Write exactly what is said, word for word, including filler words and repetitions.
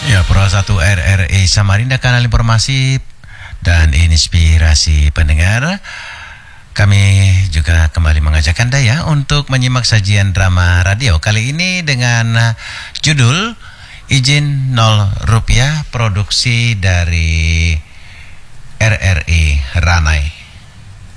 Ya, Pro satu R R I Samarinda, kanal informasi dan inspirasi pendengar. Kami juga kembali mengajak Anda ya untuk menyimak sajian drama radio kali ini dengan judul Izin nol rupiah, produksi dari R R I Ranai.